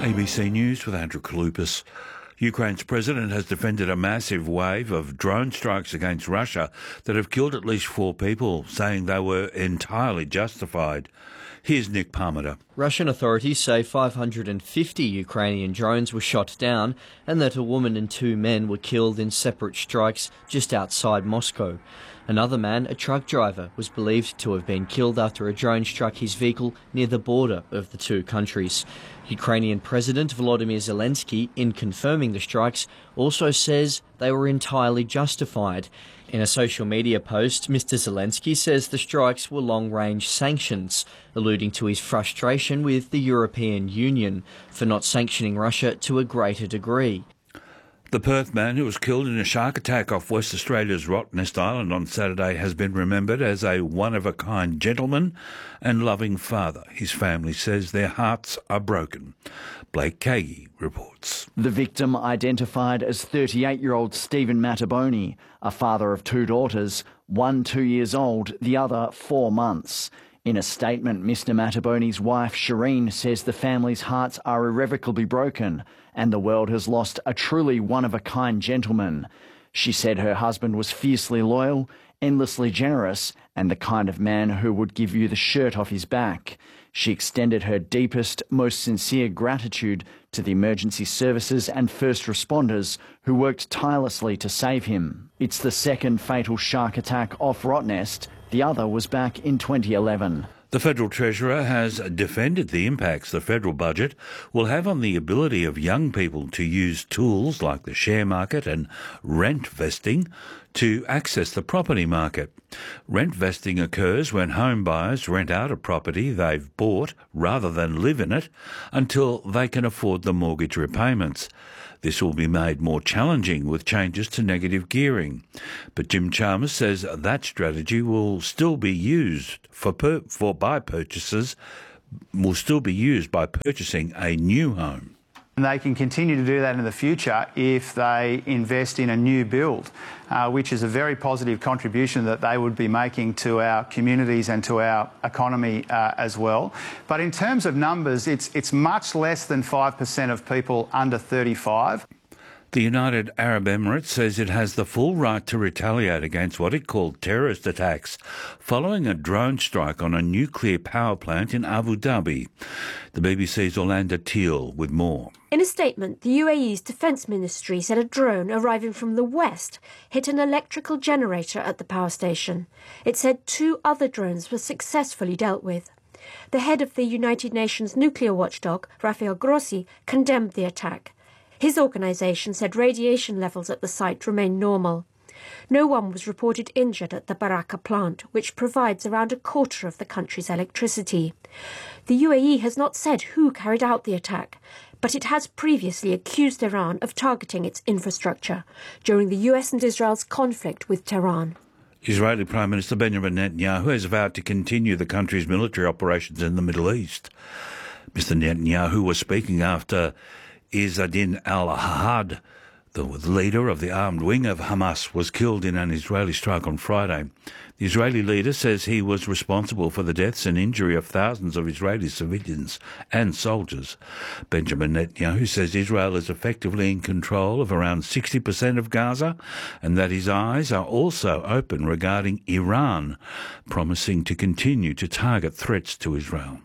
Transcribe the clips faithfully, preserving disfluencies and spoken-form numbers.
A B C News with Andrew Kaloupas. Ukraine's president has defended a massive wave of drone strikes against Russia that have killed at least four people, saying they were entirely justified. Here's Nick Parmenter. Russian authorities say five hundred fifty Ukrainian drones were shot down and that a woman and two men were killed in separate strikes just outside Moscow. Another man, a truck driver, was believed to have been killed after a drone struck his vehicle near the border of the two countries. Ukrainian President Volodymyr Zelensky, in confirming the strikes, also says they were entirely justified. In a social media post, Mister Zelensky says the strikes were long-range sanctions, alluding to his frustration with the European Union for not sanctioning Russia to a greater degree. The Perth man who was killed in a shark attack off West Australia's Rottnest Island on Saturday has been remembered as a one-of-a-kind gentleman and loving father. His family says their hearts are broken. Blake Kagi reports. The victim, identified as thirty-eight-year-old Stephen Mattaboni, a father of two daughters, one two years old, the other four months. In a statement, Mister Mattaboni's wife, Shireen, says the family's hearts are irrevocably broken and the world has lost a truly one-of-a-kind gentleman. She said her husband was fiercely loyal, endlessly generous, and the kind of man who would give you the shirt off his back. She extended her deepest, most sincere gratitude to the emergency services and first responders who worked tirelessly to save him. It's the second fatal shark attack off Rottnest. The other was back in twenty eleven. The Federal Treasurer has defended the impacts the federal budget will have on the ability of young people to use tools like the share market and rent vesting to access the property market. Rent vesting occurs when home buyers rent out a property they've bought rather than live in it until they can afford the mortgage repayments. This will be made more challenging with changes to negative gearing. But Jim Chalmers says that strategy will still be used for, per, for by purchasers, will still be used by purchasing a new home. And they can continue to do that in the future if they invest in a new build, uh, which is a very positive contribution that they would be making to our communities and to our economy uh, as well. But in terms of numbers, it's, it's much less than five percent of people under thirty-five. The United Arab Emirates says it has the full right to retaliate against what it called terrorist attacks following a drone strike on a nuclear power plant in Abu Dhabi. The B B C's Orlando Teal with more. In a statement, the U A E's Defence Ministry said a drone arriving from the west hit an electrical generator at the power station. It said two other drones were successfully dealt with. The head of the United Nations nuclear watchdog, Rafael Grossi, condemned the attack. His organisation said radiation levels at the site remain normal. No one was reported injured at the Baraka plant, which provides around a quarter of the country's electricity. The U A E has not said who carried out the attack, but it has previously accused Iran of targeting its infrastructure during the U S and Israel's conflict with Tehran. Israeli Prime Minister Benjamin Netanyahu has vowed to continue the country's military operations in the Middle East. Mister Netanyahu was speaking after Izzadin al-Ahad, the leader of the armed wing of Hamas, was killed in an Israeli strike on Friday. The Israeli leader says he was responsible for the deaths and injury of thousands of Israeli civilians and soldiers. Benjamin Netanyahu says Israel is effectively in control of around sixty percent of Gaza and that his eyes are also open regarding Iran, promising to continue to target threats to Israel.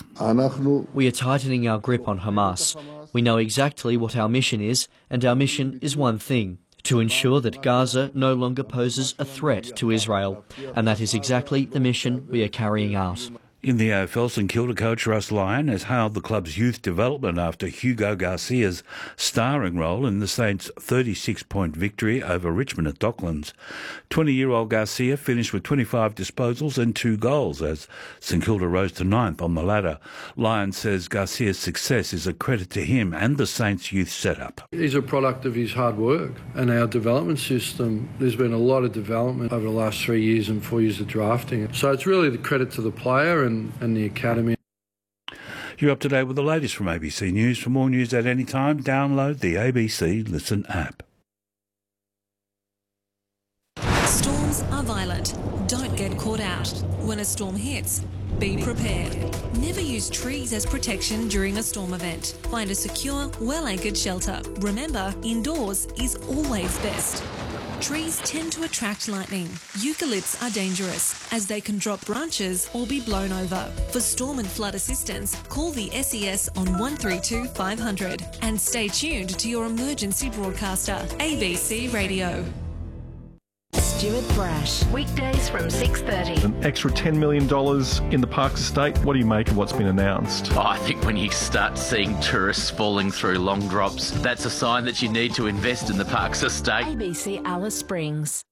We are tightening our grip on Hamas. We know exactly what our mission is, and our mission is one thing: to ensure that Gaza no longer poses a threat to Israel. And that is exactly the mission we are carrying out. In the A F L, St Kilda coach Russ Lyon has hailed the club's youth development after Hugo Garcia's starring role in the Saints' thirty-six point victory over Richmond at Docklands. twenty-year-old Garcia finished with twenty-five disposals and two goals as St Kilda rose to ninth on the ladder. Lyon says Garcia's success is a credit to him and the Saints' youth setup. He's a product of his hard work and our development system. There's been a lot of development over the last three years and four years of drafting. So it's really the credit to the player and and the academy. You're up to date with the latest from A B C News. For more news at any time, download the A B C Listen app. Storms are violent. Don't get caught out. When a storm hits, be prepared. Never use trees as protection during a storm event. Find a secure, well-anchored shelter. Remember, indoors is always best. Trees tend to attract lightning. Eucalypts are dangerous as they can drop branches or be blown over. For storm and flood assistance, call the S E S on one three two five hundred and stay tuned to your emergency broadcaster, A B C Radio. Stuart Brash, weekdays from six thirty. An extra ten million dollars in the Parks estate. What do you make of what's been announced? Oh, I think when you start seeing tourists falling through long drops, that's a sign that you need to invest in the Parks estate. A B C Alice Springs.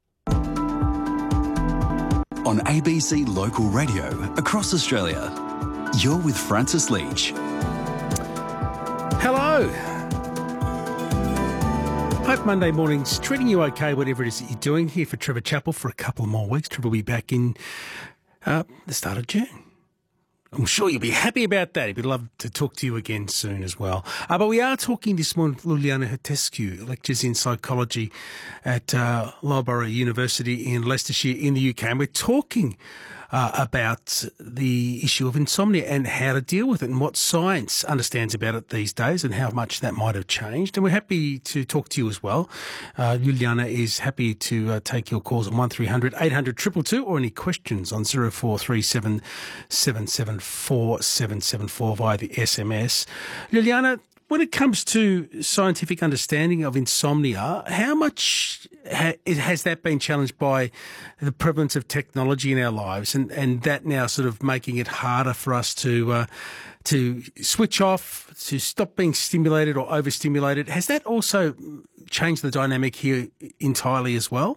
On A B C Local Radio across Australia, you're with Francis Leach. Hello. Hope Monday morning's treating you okay, whatever it is that you're doing. Here for Trevor Chappell for a couple more weeks. Trevor will be back in uh, the start of June. I'm sure you'll be happy about that. He'd love to talk to you again soon as well. Uh, but we are talking this morning with Iuliana Hurtescu, lectures in psychology at uh, Loughborough University in Leicestershire in the U K. And we're talking uh, about the issue of insomnia and how to deal with it and what science understands about it these days and how much that might have changed. And we're happy to talk to you as well. Uh, Iuliana is happy to uh, take your calls on one three hundred eight hundred two two two or any questions on zero four three seven seven seven four seven seven four via the S M S. Iuliana, when it comes to scientific understanding of insomnia, how much ha- has that been challenged by the prevalence of technology in our lives and, and that now sort of making it harder for us to uh, to switch off, to stop being stimulated or overstimulated? Has that also changed the dynamic here entirely as well?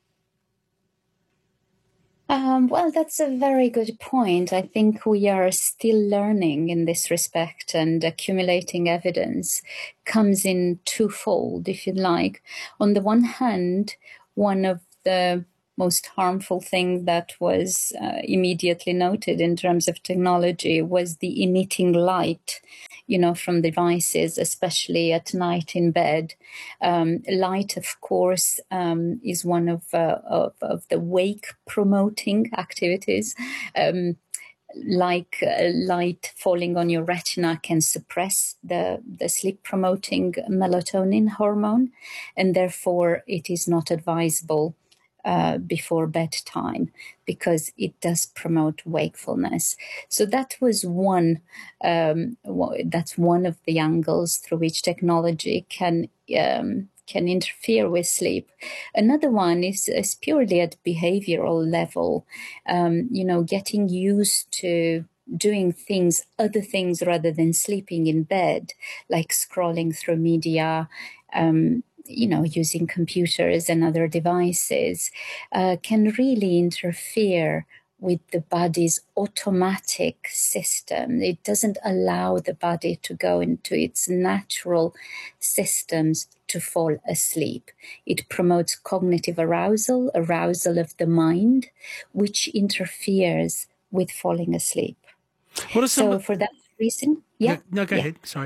Um, well, that's a very good point. I think we are still learning in this respect, and accumulating evidence comes in twofold, if you like. On the one hand, one of the most harmful thing that was uh, immediately noted in terms of technology was the emitting light, you know, from devices, especially at night in bed. Um, light, of course, um, is one of, uh, of, of the wake-promoting activities. Um, like uh, light falling on your retina can suppress the, the sleep-promoting melatonin hormone, and therefore it is not advisable Uh, before bedtime, because it does promote wakefulness. So that was one, um, that's one of the angles through which technology can um, can interfere with sleep. Another one is, is purely at behavioral level, um, you know, getting used to doing things, other things rather than sleeping in bed, like scrolling through media, um, you know, using computers and other devices, uh, can really interfere with the body's automatic system. It doesn't allow the body to go into its natural systems to fall asleep. It promotes cognitive arousal, arousal of the mind, which interferes with falling asleep. What are some so of... for that reason, yeah. No, no go yeah. ahead. Sorry.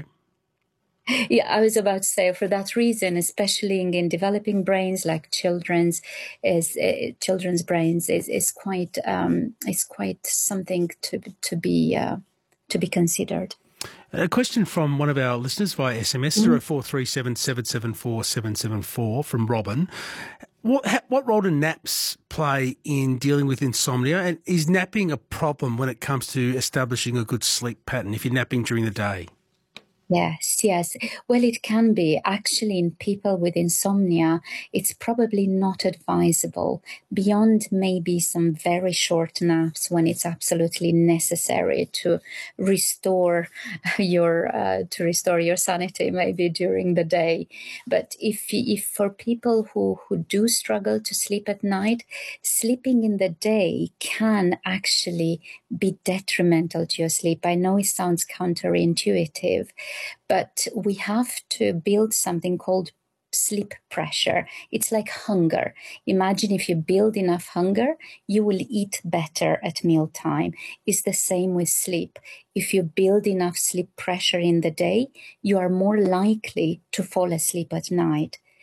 Yeah, I was about to say, for that reason, especially in, in developing brains like children's, is uh, children's brains is is quite um, is quite something to to be uh, to be considered. A question from one of our listeners via S M S, zero four three seven seven seven four seven seven four from Robin. What what role do naps play in dealing with insomnia? And is napping a problem when it comes to establishing a good sleep pattern if you're napping during the day? Yes, yes. Well, it can be. Actually, in people with insomnia, it's probably not advisable beyond maybe some very short naps when it's absolutely necessary to restore your uh, to restore your sanity maybe during the day. But if if for people who, who do struggle to sleep at night, sleeping in the day can actually be detrimental to your sleep. I know it sounds counterintuitive, but we have to build something called sleep pressure. It's like hunger. Imagine if you build enough hunger, you will eat better at mealtime. It's the same with sleep. If you build enough sleep pressure in the day, you are more likely to fall asleep at night.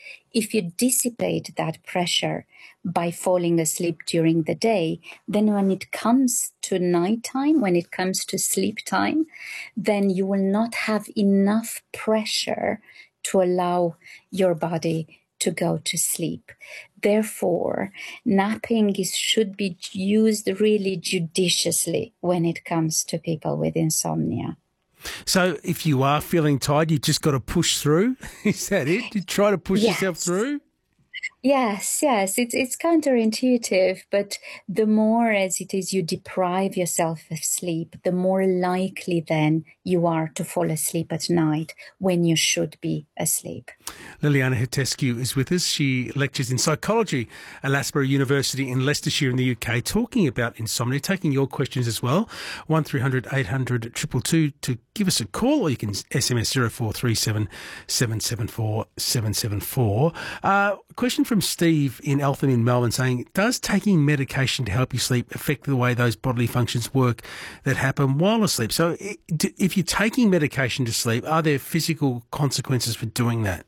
If you dissipate that pressure by falling asleep during the day, then when it comes to nighttime, when it comes to sleep time, then you will not have enough pressure to allow your body to go to sleep. Therefore, napping is, should be used really judiciously when it comes to people with insomnia. So if you are feeling tired, you just got to push through? Is that it? You try to push Yes. yourself through? Yes, yes, it's it's counterintuitive, but the more as it is you deprive yourself of sleep, the more likely then you are to fall asleep at night when you should be asleep. Liliana Hetescu is with us. She lectures in psychology at Loughborough University in Leicestershire in the U K, talking about insomnia, taking your questions as well. one three hundred eight hundred two two two to give us a call, or you can S M S zero four three seven seven seven four seven seven four. Uh, question from Steve in Eltham in Melbourne saying, does taking medication to help you sleep affect the way those bodily functions work that happen while asleep? So if you're taking medication to sleep, are there physical consequences for doing that?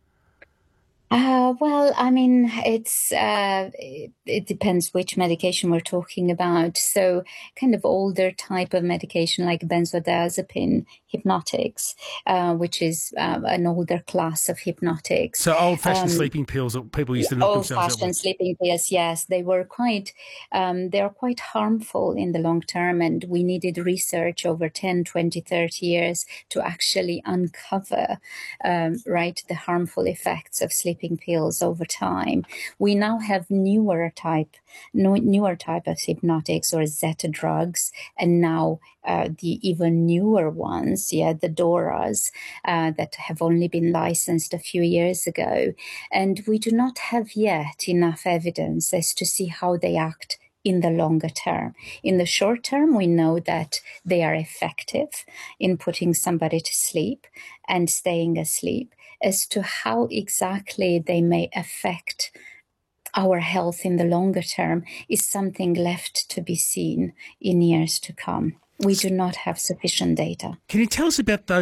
Uh, well, I mean, it's uh, it, it depends which medication we're talking about. So kind of older type of medication like benzodiazepine, hypnotics, uh, which is uh, an older class of hypnotics. So old-fashioned Um, sleeping pills that people used to knock themselves out Old-fashioned with. sleeping pills, yes, they were quite, um, they are quite harmful in the long term, and we needed research over ten, twenty, thirty years to actually uncover, um, right, the harmful effects of sleeping pills over time. We now have newer type, no, newer type of hypnotics or Zeta drugs, and now uh, the even newer ones, yeah, the DORAs, uh, that have only been licensed a few years ago. And we do not have yet enough evidence as to see how they act in the longer term. In the short term, we know that they are effective in putting somebody to sleep and staying asleep. As to how exactly they may affect our health in the longer term is something left to be seen in years to come. We do not have sufficient data. Can you tell us about those